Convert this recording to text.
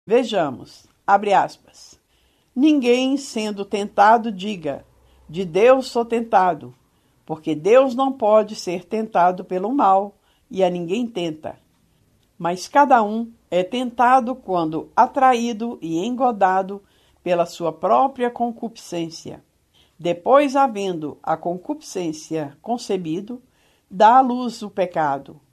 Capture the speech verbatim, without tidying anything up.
Vejamos, abre aspas. Ninguém sendo tentado diga, de Deus sou tentado, porque Deus não pode ser tentado pelo mal e a ninguém tenta. Mas cada um é tentado quando atraído e engodado pela sua própria concupiscência. Depois, havendo a concupiscência concebido, dá à luz o pecado,